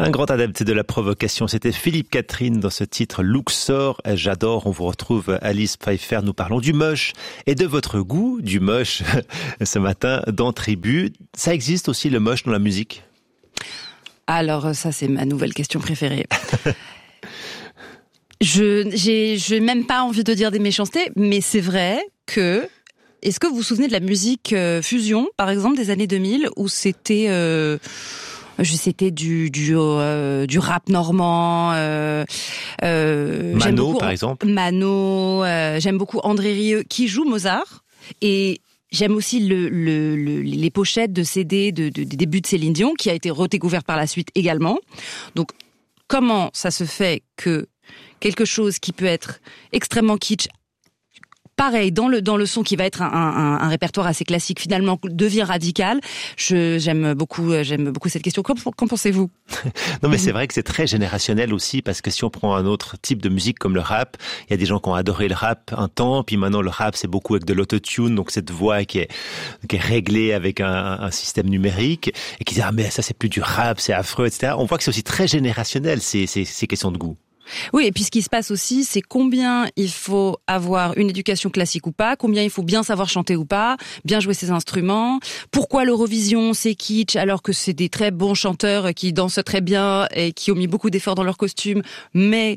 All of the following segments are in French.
Un grand adepte de la provocation, c'était Philippe Catherine dans ce titre Luxor. J'adore, on vous retrouve Alice Pfeiffer. Nous parlons du moche et de votre goût du moche ce matin dans Tribu. Ça existe aussi le moche dans la musique ? Alors ça c'est ma nouvelle question préférée. Je n'ai même pas envie de dire des méchancetés, mais c'est vrai que... Est-ce que vous vous souvenez de la musique fusion, par exemple, des années 2000, où c'était du rap normand. Mano, par exemple. Mano, j'aime beaucoup André Rieu, qui joue Mozart. Et j'aime aussi les pochettes de CD des débuts de Céline Dion, qui a été redécouverte par la suite également. Donc, comment ça se fait que quelque chose qui peut être extrêmement kitsch, pareil, dans le son qui va être un répertoire assez classique, finalement, devient radical. J'aime beaucoup cette question. Qu'en pensez-vous ? Non, mais c'est vrai que c'est très générationnel aussi, parce que si on prend un autre type de musique comme le rap, il y a des gens qui ont adoré le rap un temps, puis maintenant le rap, c'est beaucoup avec de l'autotune, donc cette voix qui est réglée avec un système numérique, et qui dit, ah, mais ça, c'est plus du rap, c'est affreux, etc. On voit que c'est aussi très générationnel, ces questions de goût. Oui, et puis ce qui se passe aussi, c'est combien il faut avoir une éducation classique ou pas, combien il faut bien savoir chanter ou pas, bien jouer ses instruments, pourquoi l'Eurovision c'est kitsch alors que c'est des très bons chanteurs qui dansent très bien et qui ont mis beaucoup d'efforts dans leurs costumes, et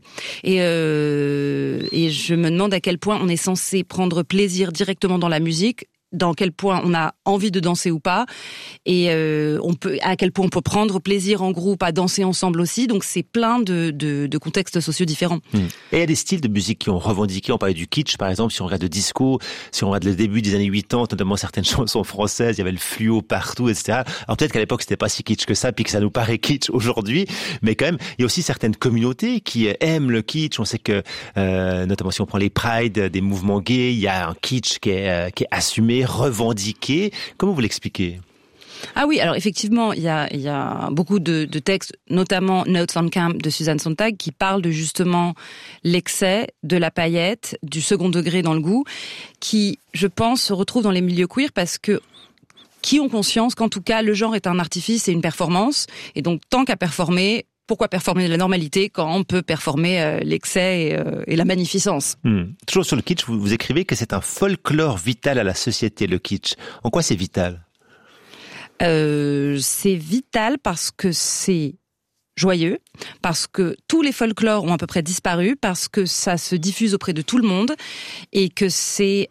je me demande à quel point on est censé prendre plaisir directement dans la musique, dans quel point on a envie de danser ou pas, et à quel point on peut prendre plaisir en groupe à danser ensemble aussi. Donc c'est plein de contextes sociaux différents. Et il y a des styles de musique qui ont revendiqué, on parlait du kitsch par exemple, si on regarde le disco, si on regarde le début des années 80, notamment certaines chansons françaises, il y avait le fluo partout, etc. Alors peut-être qu'à l'époque c'était pas si kitsch que ça, puis que ça nous paraît kitsch aujourd'hui, mais quand même, il y a aussi certaines communautés qui aiment le kitsch. On sait que, notamment si on prend les prides des mouvements gays, il y a un kitsch qui est assumé, revendiqué. Comment vous l'expliquez ? Ah oui, alors effectivement, il y a beaucoup de textes, notamment Notes on Camp de Susan Sontag, qui parlent de justement l'excès, de la paillette, du second degré dans le goût, qui, je pense, se retrouve dans les milieux queer parce que qui ont conscience qu'en tout cas, le genre est un artifice et une performance, et donc tant qu'à performer, pourquoi performer la normalité quand on peut performer l'excès et la magnificence ? Toujours sur le kitsch, vous écrivez que c'est un folklore vital à la société, le kitsch. En quoi c'est vital ? C'est vital parce que c'est joyeux, parce que tous les folklores ont à peu près disparu, parce que ça se diffuse auprès de tout le monde et que c'est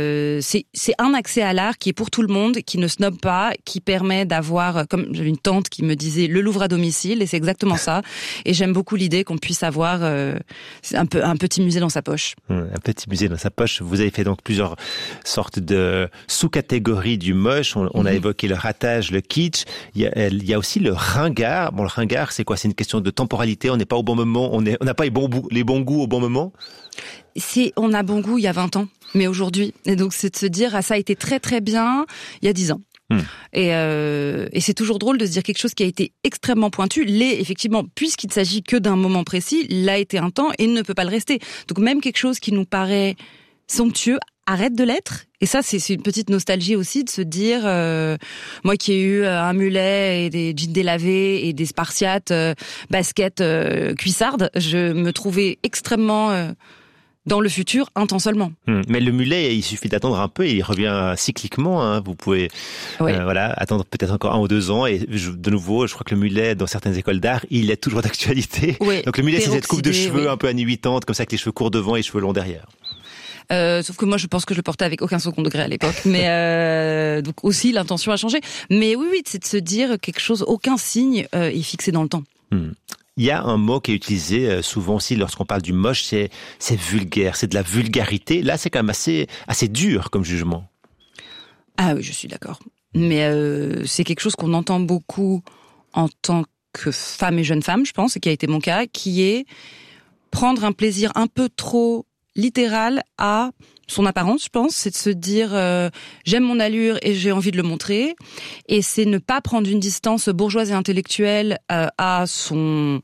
un accès à l'art qui est pour tout le monde, qui ne snobe pas, qui permet d'avoir, comme j'avais une tante qui me disait, le Louvre à domicile, et c'est exactement ça. Et j'aime beaucoup l'idée qu'on puisse avoir un petit musée dans sa poche. Un petit musée dans sa poche. Vous avez fait donc plusieurs sortes de sous-catégories du moche. On a évoqué le ratage, le kitsch. Il y a aussi le ringard. Bon, le ringard, c'est quoi ? C'est une question de temporalité. On n'est pas au bon moment. On n'a pas les bons goûts au bon moment. On a bon goût il y a 20 ans, mais aujourd'hui. Et donc, c'est de se dire, ça a été très très bien il y a 10 ans. Et c'est toujours drôle de se dire quelque chose qui a été extrêmement pointu, effectivement, puisqu'il ne s'agit que d'un moment précis, l'a été un temps et ne peut pas le rester. Donc même quelque chose qui nous paraît somptueux arrête de l'être. Et ça, c'est une petite nostalgie aussi de se dire, moi qui ai eu un mulet et des jeans délavés et des spartiates, baskets cuissardes, je me trouvais extrêmement dans le futur, un temps seulement. Mais le mulet, il suffit d'attendre un peu et il revient cycliquement. Hein. Vous pouvez attendre peut-être encore 1 ou 2 ans. Et de nouveau, je crois que le mulet, dans certaines écoles d'art, il est toujours d'actualité. Oui, donc le mulet, c'est cette coupe de cheveux un peu années 80, comme ça, avec les cheveux courts devant et les cheveux longs derrière. Sauf que moi, je pense que je le portais avec aucun second degré à l'époque. Mais donc aussi, l'intention a changé. Mais oui, c'est de se dire quelque chose, aucun signe est fixé dans le temps. Il y a un mot qui est utilisé souvent aussi lorsqu'on parle du moche, c'est vulgaire, c'est de la vulgarité. Là, c'est quand même assez dur comme jugement. Ah oui, je suis d'accord. Mais c'est quelque chose qu'on entend beaucoup en tant que femme et jeune femme, je pense, et qui a été mon cas, qui est prendre un plaisir un peu trop littéral à son apparence, je pense, c'est de se dire j'aime mon allure et j'ai envie de le montrer, et c'est ne pas prendre une distance bourgeoise et intellectuelle à son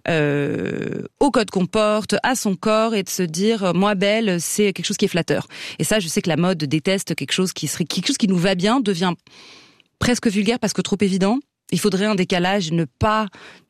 au code qu'on porte, à son corps, et de se dire moi belle, c'est quelque chose qui est flatteur. Et ça, je sais que la mode déteste quelque chose qui nous va bien, devient presque vulgaire parce que trop évident. Il faudrait un décalage, ne pas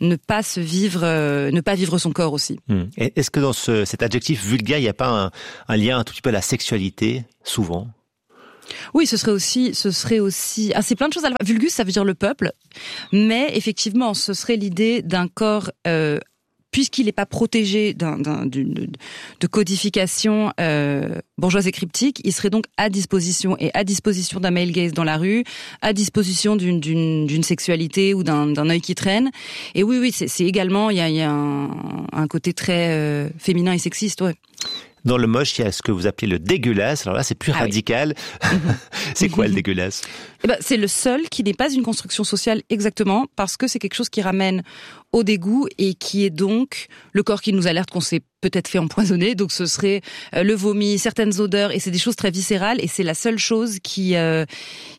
vivre son corps aussi. Et est-ce que dans cet adjectif vulgaire, il n'y a pas un lien un tout petit peu à la sexualité, souvent? Oui, ce serait aussi, c'est plein de choses. Vulgus, ça veut dire le peuple, mais effectivement, ce serait l'idée d'un corps, puisqu'il n'est pas protégé de codification bourgeoise et cryptique, il serait donc à disposition d'un male gaze dans la rue, à disposition d'une sexualité ou d'un œil qui traîne. Et oui, c'est également, il y a un côté très féminin et sexiste, ouais. Dans le moche, il y a ce que vous appelez le dégueulasse. Alors là, c'est plus radical. Oui. C'est quoi le dégueulasse? C'est le seul qui n'est pas une construction sociale exactement, parce que c'est quelque chose qui ramène au dégoût et qui est donc le corps qui nous alerte qu'on s'est peut-être fait empoisonner. Donc ce serait le vomi, certaines odeurs, et c'est des choses très viscérales, et c'est la seule chose qui est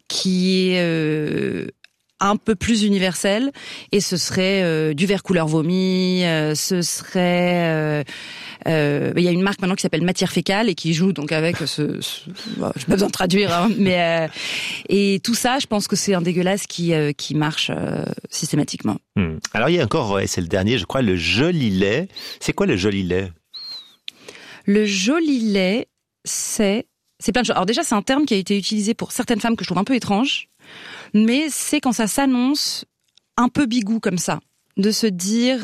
un peu plus universelle, et ce serait du vert couleur vomi, ce serait il y a une marque maintenant qui s'appelle Matière Fécale et qui joue donc avec j'ai pas besoin de traduire, hein, mais et tout ça, je pense que c'est un dégueulasse qui marche systématiquement. Alors il y a encore, et c'est le dernier, je crois, le joli lait. C'est quoi le joli lait? Le joli lait, c'est plein de choses. Alors déjà, c'est un terme qui a été utilisé pour certaines femmes que je trouve un peu étrange, mais c'est quand ça s'annonce un peu bigou comme ça, de se dire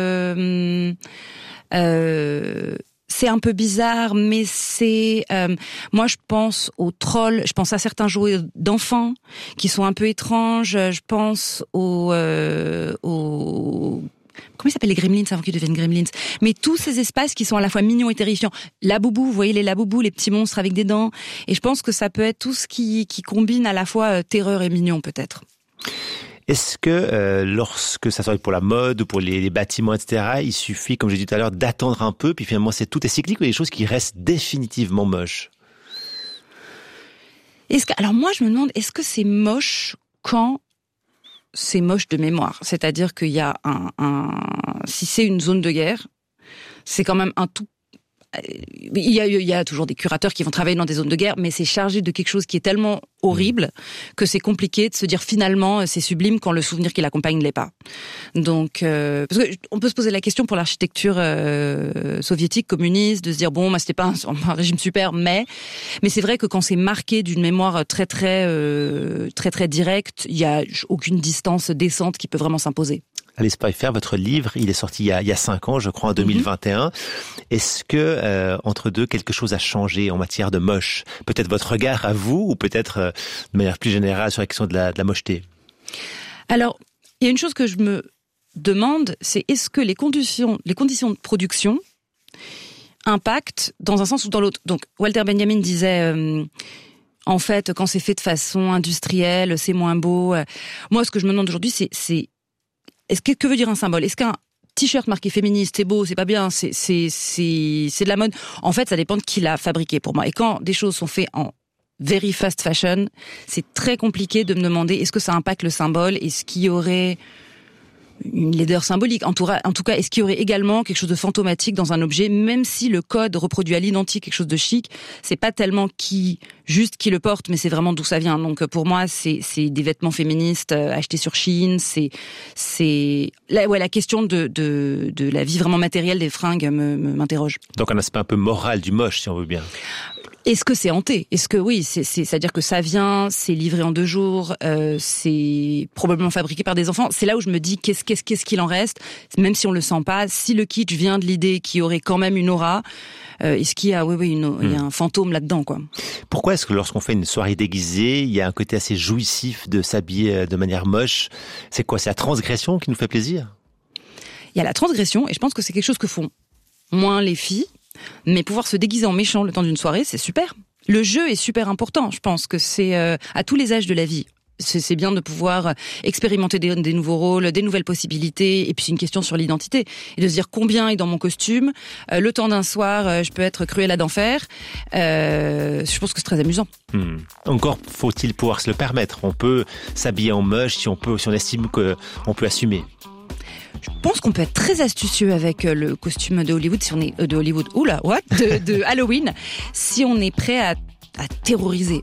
c'est un peu bizarre, mais c'est moi je pense aux trolls, je pense à certains jouets d'enfants qui sont un peu étranges, je pense aux comment ils s'appellent, les gremlins avant qu'ils deviennent gremlins, mais tous ces espaces qui sont à la fois mignons et terrifiants. Laboubou, vous voyez les laboubous, les petits monstres avec des dents, et je pense que ça peut être tout ce qui combine à la fois terreur et mignon peut-être. Est-ce que lorsque ça soit pour la mode ou pour les bâtiments, etc., il suffit, comme j'ai dit tout à l'heure, d'attendre un peu, puis finalement tout est cyclique, ou des choses qui restent définitivement moches? Alors moi je me demande, est-ce que c'est moche quand c'est moche de mémoire? C'est-à-dire qu'il y a si c'est une zone de guerre, c'est quand même un tout. Il y a toujours des curateurs qui vont travailler dans des zones de guerre, mais c'est chargé de quelque chose qui est tellement horrible que c'est compliqué de se dire finalement c'est sublime quand le souvenir qui l'accompagne ne l'est pas. Donc, parce que on peut se poser la question pour l'architecture soviétique, communiste, de se dire bon, c'était pas un régime super, mais c'est vrai que quand c'est marqué d'une mémoire très directe, il y a aucune distance décente qui peut vraiment s'imposer. Alice Pfeiffer, votre livre, il est sorti il y a 5 ans, je crois, en 2021. Est-ce que, entre deux, quelque chose a changé en matière de moche? Peut-être votre regard à vous, ou peut-être de manière plus générale sur la question de la mocheté? Alors, il y a une chose que je me demande, c'est est-ce que les conditions de production impactent dans un sens ou dans l'autre? Donc, Walter Benjamin disait... en fait, quand c'est fait de façon industrielle, c'est moins beau. Moi, ce que je me demande aujourd'hui, c'est que veut dire un symbole? Est-ce qu'un t-shirt marqué féministe, c'est beau, c'est pas bien, c'est de la mode? En fait, ça dépend de qui l'a fabriqué pour moi. Et quand des choses sont faites en very fast fashion, c'est très compliqué de me demander est-ce que ça impacte le symbole? Est-ce qu'il y aurait une laideur symbolique? En tout cas, est-ce qu'il y aurait également quelque chose de fantomatique dans un objet, même si le code reproduit à l'identique quelque chose de chic? C'est pas tellement qui le porte, mais c'est vraiment d'où ça vient. Donc pour moi, c'est des vêtements féministes achetés sur Shein. C'est la question de la vie vraiment matérielle des fringues m'interroge. Donc un aspect un peu moral du moche, si on veut bien. Est-ce que c'est hanté? Est-ce que oui, c'est-à-dire que ça vient, c'est livré en 2 jours, c'est probablement fabriqué par des enfants. C'est là où je me dis qu'est-ce qu'il en reste, même si on le sent pas. Si le kitsch vient de l'idée qu'il y aurait quand même une aura, est-ce qu'il y a il y a un fantôme là-dedans, quoi. Pourquoi est-ce que lorsqu'on fait une soirée déguisée, il y a un côté assez jouissif de s'habiller de manière moche? C'est quoi? C'est la transgression qui nous fait plaisir? Il y a la transgression, et je pense que c'est quelque chose que font moins les filles. Mais pouvoir se déguiser en méchant le temps d'une soirée, c'est super. Le jeu est super important. Je pense que c'est à tous les âges de la vie. C'est bien de pouvoir expérimenter des nouveaux rôles, des nouvelles possibilités. Et puis c'est une question sur l'identité. Et de se dire combien est dans mon costume. Le temps d'un soir, je peux être Cruella d'enfer. Je pense que c'est très amusant. Encore faut-il pouvoir se le permettre. On peut s'habiller en moche si on estime qu'on peut assumer. Je pense qu'on peut être très astucieux avec le costume de Hollywood si on est de Halloween, si on est prêt à terroriser.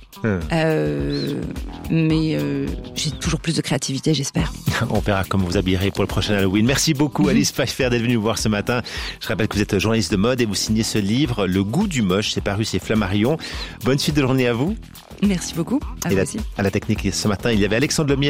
Mais j'ai toujours plus de créativité, j'espère. On verra comment vous habillerez pour le prochain Halloween. Merci beaucoup Alice Pfeiffer d'être venue nous voir ce matin. Je rappelle que vous êtes journaliste de mode et vous signez ce livre, Le goût du moche. C'est paru chez Flammarion. Bonne suite de journée à vous. Merci beaucoup. À vous aussi. À la technique ce matin, il y avait Alexandre Lemier.